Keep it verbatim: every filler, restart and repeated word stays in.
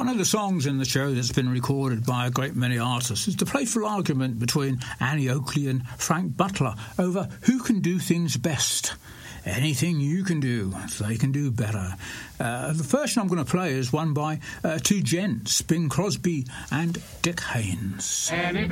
One of the songs in the show that's been recorded by a great many artists is the playful argument between Annie Oakley and Frank Butler over who can do things best. Anything you can do, they can do better. Uh, the version I'm going to play is one by uh, two gents, Bing Crosby and Dick Haynes. Any